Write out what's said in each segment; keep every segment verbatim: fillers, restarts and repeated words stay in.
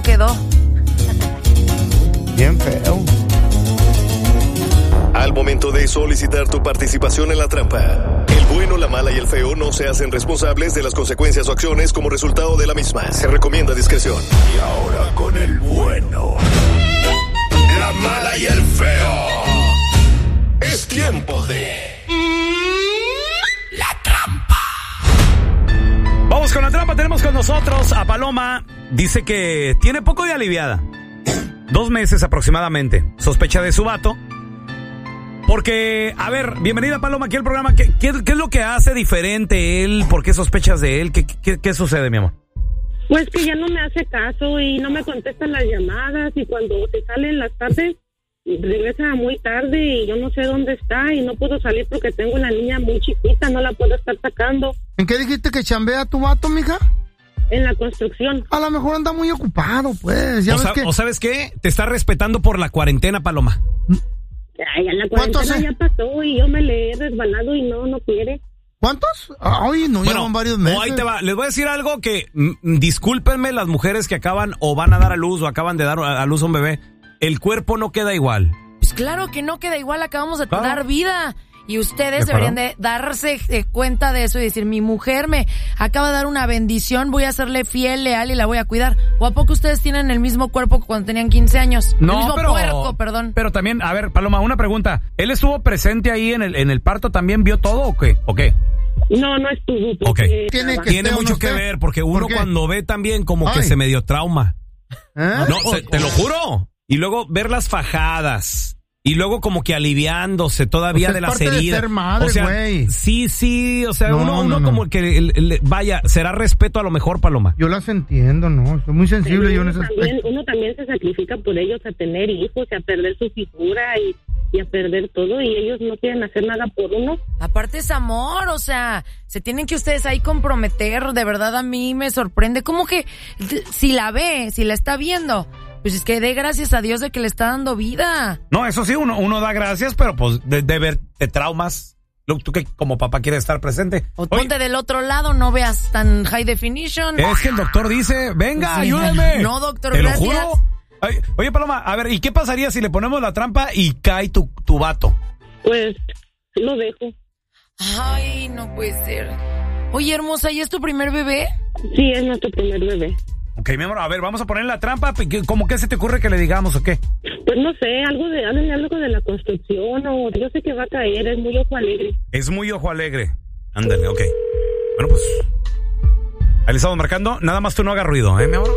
quedó. Bien feo. Al momento de solicitar tu participación en la trampa, el bueno, la mala y el feo no se hacen responsables de las consecuencias o acciones como resultado de la misma. Se recomienda discreción. Y ahora con el bueno, la mala y el feo. Es tiempo de la trampa. Vamos con la trampa. Tenemos con nosotros a Paloma. Dice que tiene poco de aliviada. Dos meses aproximadamente. Sospecha de su vato. Porque, a ver, bienvenida Paloma aquí al programa. ¿Qué, qué, qué es lo que hace diferente él? ¿Por qué sospechas de él? ¿Qué, qué, qué sucede, mi amor? Pues que ya no me hace caso y no me contestan las llamadas, y cuando se sale en las tardes regresa muy tarde y yo no sé dónde está y no puedo salir porque tengo una niña muy chiquita, no la puedo estar sacando. ¿En qué dijiste que chambea tu vato, mija? En la construcción. A lo mejor anda muy ocupado, pues. ¿Ya o, ves sa- que... ¿O sabes qué? Te está respetando por la cuarentena, Paloma. Ay, ya la cuarentena ya pasó y yo me le he resbalado y no, no quiere. ¿Cuántos? Ay, no, bueno, llevan varios meses. O ahí te va. Les voy a decir algo que, mm, discúlpenme las mujeres que acaban o van a dar a luz o acaban de dar a luz a un bebé. El cuerpo no queda igual. Pues claro que no queda igual, acabamos de Claro. dar vida. Y ustedes ¿De deberían acuerdo? de darse eh, cuenta de eso y decir, mi mujer me acaba de dar una bendición, voy a serle fiel, leal y la voy a cuidar. ¿O a poco ustedes tienen el mismo cuerpo que cuando tenían quince años? No, el mismo pero, puerco, perdón. Pero también, a ver, Paloma, una pregunta. ¿Él estuvo presente ahí en el, en el parto? ¿También vio todo o qué? ¿O qué? No, no estuvo. Ok. Tiene que Tiene esté o mucho no que esté. ver porque uno ¿Por qué? cuando ve también como que Ay. se medio trauma. ¿Eh? No, se- te lo juro. Y luego ver las fajadas. Y luego como que aliviándose todavía Pues es de las parte de heridas. ser madre, o sea, güey. sí, sí, o sea, No, uno, no, uno no. como que, el- el- vaya, será respeto a lo mejor, Paloma. Yo las entiendo, ¿no? Soy muy sensible Pero yo en uno, ese también, aspecto. uno también se sacrifica por ellos a tener hijos y a perder su figura y, y a perder todo, y ellos no quieren hacer nada por uno. Aparte es amor, o sea, se tienen que ustedes ahí comprometer, de verdad a mí me sorprende. ¿Cómo que si la ve, si la está viendo? Pues es que dé gracias a Dios de que le está dando vida. No, eso sí, uno, uno da gracias, pero pues de, de ver, te traumas. Lu- Tú que como papá quieres estar presente. O Oye, ponte del otro lado, no veas tan high definition. es que el doctor dice, venga, Sí. ayúdame. No, doctor, Te lo gracias. juro. Ay, oye, Paloma, a ver, ¿y qué pasaría si le ponemos la trampa y cae tu, tu vato? Pues lo dejo. Ay, no puede ser. Oye, hermosa, ¿y es tu primer bebé? Sí, es nuestro primer bebé. Ok, mi amor, a ver, vamos a poner la trampa. ¿Qué- ¿Cómo que se te ocurre que le digamos o qué? Pues no sé, algo de, háblale algo de la construcción, o yo sé que va a caer, es muy ojo alegre. Es muy ojo alegre. Ándale, ok. Bueno, pues ahí le estamos marcando. Nada más tú no hagas ruido, ¿eh, mi amor?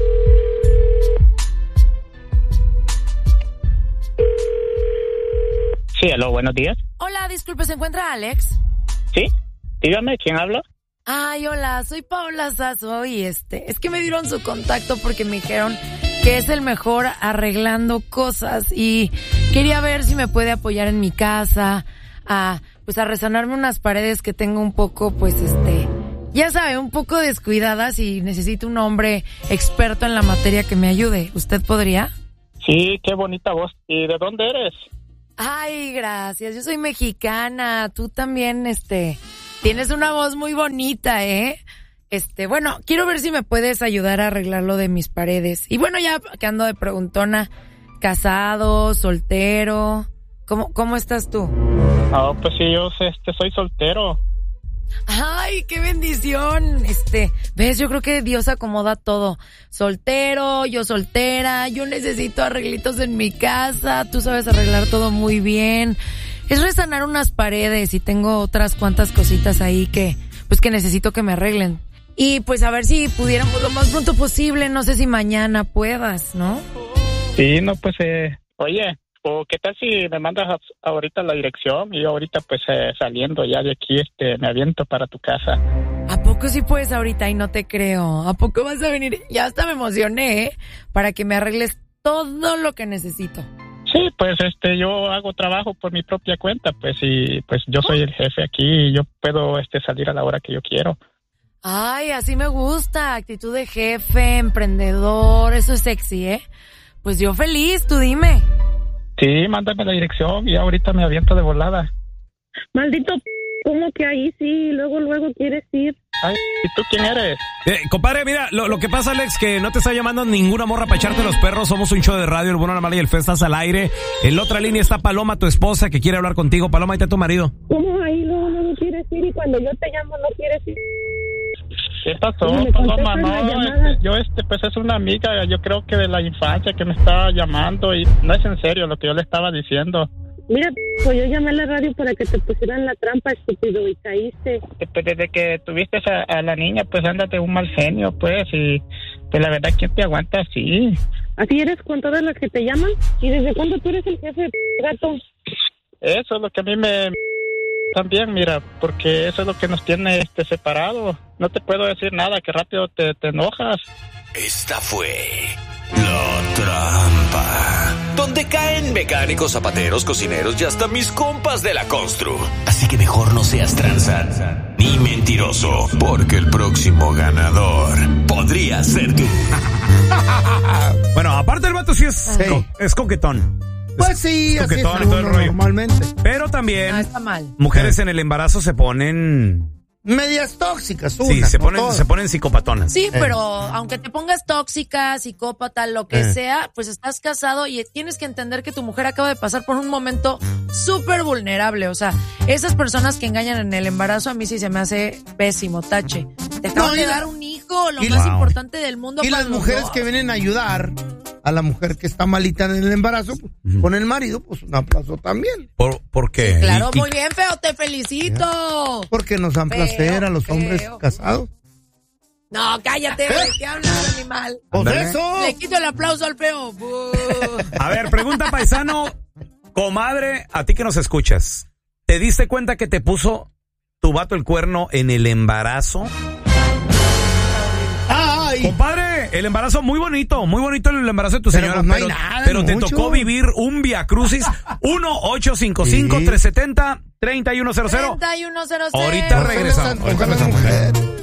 Sí, aló, buenos días. Hola, disculpe, ¿se encuentra Alex? Sí, dígame, ¿quién habla? Ay, hola, soy Paola Sazo y este, es que me dieron su contacto porque me dijeron que es el mejor arreglando cosas y quería ver si me puede apoyar en mi casa, a, pues a resanarme unas paredes que tengo un poco, pues este, ya sabe, un poco descuidadas y necesito un hombre experto en la materia que me ayude. ¿Usted podría? Sí, qué bonita voz. ¿Y de dónde eres? Ay, gracias, yo soy mexicana, tú también, este... Tienes una voz muy bonita, ¿eh? Este, bueno, quiero ver si me puedes ayudar a arreglar lo de mis paredes. Y bueno, ya que ando de preguntona, casado, soltero, ¿cómo, cómo estás tú? Oh, pues sí, yo este, soy soltero. Ay, qué bendición. Este, ves, yo creo que Dios acomoda todo. Soltero, yo soltera, yo necesito arreglitos en mi casa, tú sabes arreglar todo muy bien. Es resanar unas paredes y tengo otras cuantas cositas ahí que, pues que necesito que me arreglen. Y pues a ver si pudiéramos lo más pronto posible, no sé si mañana puedas, ¿no? Sí, no, pues, eh, oye, o qué tal si me mandas a- ahorita la dirección y yo ahorita pues eh, saliendo ya de aquí, este, me aviento para tu casa. ¿A poco sí puedes ahorita? Y no te creo. ¿A poco vas a venir? Ya hasta me emocioné, ¿eh? Para que me arregles todo lo que necesito. Sí, pues este, yo hago trabajo por mi propia cuenta, pues, y pues yo soy el jefe aquí y yo puedo este salir a la hora que yo quiero. Ay, así me gusta. Actitud de jefe, emprendedor, eso es sexy, ¿eh? Pues yo feliz, tú dime. Sí, mándame la dirección y ahorita me aviento de volada. Maldito p***, ¿cómo que ahí sí? Luego, luego quieres ir. Ay, ¿y tú quién eres? Eh, compadre, mira, lo, lo que pasa, Alex, que no te está llamando ninguna morra para echarte los perros. Somos un show de radio, el bueno, la mala y el feo. Estás al aire. En la otra línea está Paloma, tu esposa, que quiere hablar contigo. Paloma, ahí está tu marido. ¿Cómo ahí no, no, no quieres ir y cuando yo te llamo no quieres ir? ¿Qué pasó, No me Paloma? contestas la No, llamada. este, yo, este, pues es una amiga, yo creo que de la infancia que me estaba llamando y no es en serio lo que yo le estaba diciendo. Mira, pues yo llamé a la radio para que te pusieran la trampa, estúpido, y caíste. Pues desde que tuviste a, a la niña, pues andas de un mal genio, pues, y pues la verdad, ¿quién te aguanta así? ¿Así eres con todas las que te llaman? ¿Y desde cuándo tú eres el jefe, gato? Eso es lo que a mí me... También, mira, porque eso es lo que nos tiene este separados. No te puedo decir nada, que rápido te, te enojas. Esta fue La Trampa, donde caen mecánicos, zapateros, cocineros y hasta mis compas de la constru. Así que mejor no seas tranza ni mentiroso, porque el próximo ganador podría ser tú. Bueno, aparte el vato sí es, Sí. co- es coquetón. Pues sí, Es así es coquetón y todo el uno rollo. normalmente. Pero también No, está mal. mujeres en el embarazo se ponen... Medias tóxicas, una, Sí, se no ponen, todas. se ponen psicopatonas. Sí, pero aunque te pongas tóxica, psicópata, lo que Eh. sea, pues estás casado y tienes que entender que tu mujer acaba de pasar por un momento súper vulnerable. O sea, esas personas que engañan en el embarazo a mí sí se me hace pésimo, tache. Te acaban No, y de la- dar un hijo, lo y más la- importante del mundo. Y para las los mujeres dos. que vienen a ayudar a la mujer que está malita en el embarazo, pues, con el marido, pues un aplauso también. ¿Por, por qué? Claro, Y- y- muy bien, feo, te felicito. Porque nos dan Feo, placer a los hombres feo. casados. No, cállate, ¿de qué hablas, animal? Pues Ándale. eso. Le quito el aplauso al feo. Buh. A ver, pregunta paisano, comadre, a ti que nos escuchas, ¿te diste cuenta que te puso tu vato el cuerno en el embarazo? Ay, Compadre, el embarazo muy bonito, muy bonito el embarazo de tu Pero, señora, pues, no hay pero, nada, pero te mucho. tocó vivir un viacrucis. uno ocho cinco cinco, tres siete cero, tres uno cero cero. treinta y uno cero cero. Ahorita regresamos. ojalá las mujeres.